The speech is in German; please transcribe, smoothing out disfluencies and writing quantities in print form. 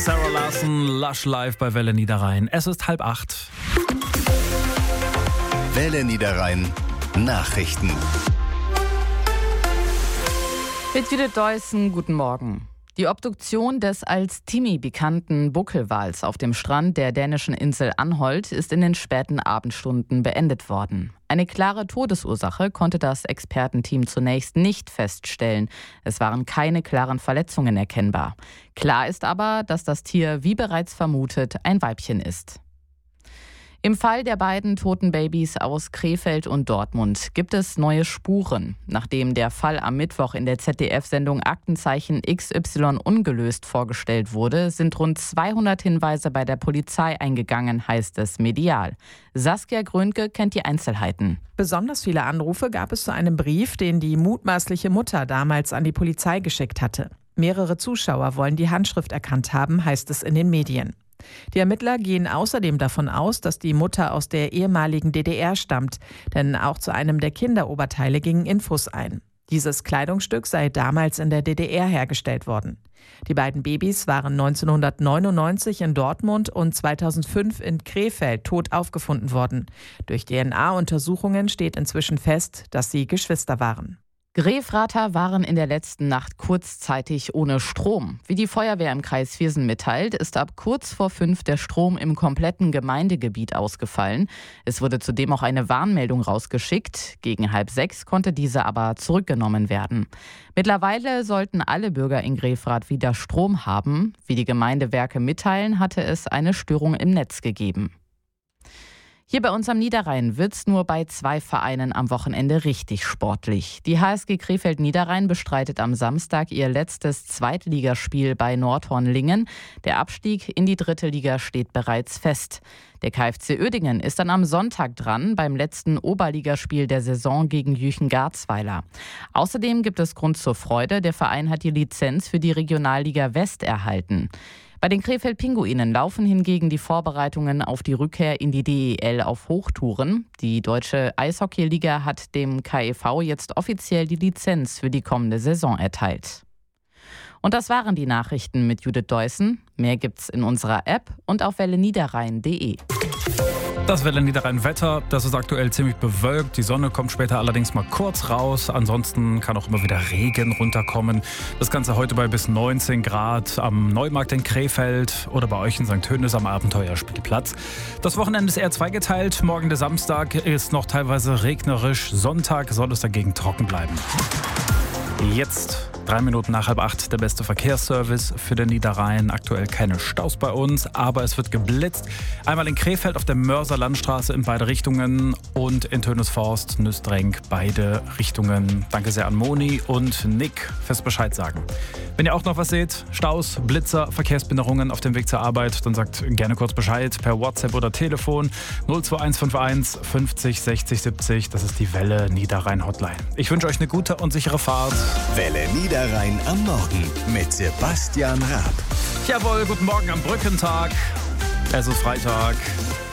Sarah Larson, Lush live bei Welle Niederrhein. Es ist 7:30. Welle Niederrhein Nachrichten. Mit Judith Deussen, guten Morgen. Die Obduktion des als Timmy bekannten Buckelwals auf dem Strand der dänischen Insel Anholt ist in den späten Abendstunden beendet worden. Eine klare Todesursache konnte das Expertenteam zunächst nicht feststellen. Es waren keine klaren Verletzungen erkennbar. Klar ist aber, dass das Tier, wie bereits vermutet, ein Weibchen ist. Im Fall der beiden toten Babys aus Krefeld und Dortmund gibt es neue Spuren. Nachdem der Fall am Mittwoch in der ZDF-Sendung Aktenzeichen XY ungelöst vorgestellt wurde, sind rund 200 Hinweise bei der Polizei eingegangen, heißt es medial. Saskia Grönke kennt die Einzelheiten. Besonders viele Anrufe gab es zu einem Brief, den die mutmaßliche Mutter damals an die Polizei geschickt hatte. Mehrere Zuschauer wollen die Handschrift erkannt haben, heißt es in den Medien. Die Ermittler gehen außerdem davon aus, dass die Mutter aus der ehemaligen DDR stammt, denn auch zu einem der Kinderoberteile gingen Infos ein. Dieses Kleidungsstück sei damals in der DDR hergestellt worden. Die beiden Babys waren 1999 in Dortmund und 2005 in Krefeld tot aufgefunden worden. Durch DNA-Untersuchungen steht inzwischen fest, dass sie Geschwister waren. Grefrater waren in der letzten Nacht kurzzeitig ohne Strom. Wie die Feuerwehr im Kreis Viersen mitteilt, ist ab kurz vor 5 der Strom im kompletten Gemeindegebiet ausgefallen. Es wurde zudem auch eine Warnmeldung rausgeschickt. Gegen 5:30 konnte diese aber zurückgenommen werden. Mittlerweile sollten alle Bürger in Grefrath wieder Strom haben. Wie die Gemeindewerke mitteilen, hatte es eine Störung im Netz gegeben. Hier bei uns am Niederrhein wird's nur bei 2 Vereinen am Wochenende richtig sportlich. Die HSG Krefeld-Niederrhein bestreitet am Samstag ihr letztes Zweitligaspiel bei Nordhorn-Lingen. Der Abstieg in die 3. Liga steht bereits fest. Der KfC Uerdingen ist dann am Sonntag dran beim letzten Oberligaspiel der Saison gegen Jüchen-Garzweiler. Außerdem gibt es Grund zur Freude. Der Verein hat die Lizenz für die Regionalliga West erhalten. Bei den Krefeld-Pinguinen laufen hingegen die Vorbereitungen auf die Rückkehr in die DEL auf Hochtouren. Die Deutsche Eishockeyliga hat dem KEV jetzt offiziell die Lizenz für die kommende Saison erteilt. Und das waren die Nachrichten mit Judith Deussen. Mehr gibt's in unserer App und auf welleniederrhein.de. Das Welle Niederrhein Wetter, das ist aktuell ziemlich bewölkt. Die Sonne kommt später allerdings mal kurz raus. Ansonsten kann auch immer wieder Regen runterkommen. Das Ganze heute bei bis 19 Grad am Neumarkt in Krefeld oder bei euch in St. Hönes am Abenteuerspielplatz. Das Wochenende ist eher zweigeteilt. Morgen der Samstag ist noch teilweise regnerisch. Sonntag soll es dagegen trocken bleiben. Jetzt 3 Minuten nach 7:30 der beste Verkehrsservice für den Niederrhein. Aktuell keine Staus bei uns, aber es wird geblitzt. Einmal in Krefeld auf der Mörser Landstraße in beide Richtungen und in Tönisforst, Nüstrenk, beide Richtungen. Danke sehr an Moni und Nick fürs Bescheid sagen. Wenn ihr auch noch was seht, Staus, Blitzer, Verkehrsbehinderungen auf dem Weg zur Arbeit, dann sagt gerne kurz Bescheid per WhatsApp oder Telefon 02151 50 60 70. Das ist die Welle Niederrhein Hotline. Ich wünsche euch eine gute und sichere Fahrt. Welle Niederrhein am Morgen mit Sebastian Raab. Jawohl, guten Morgen am Brückentag. Es ist Freitag.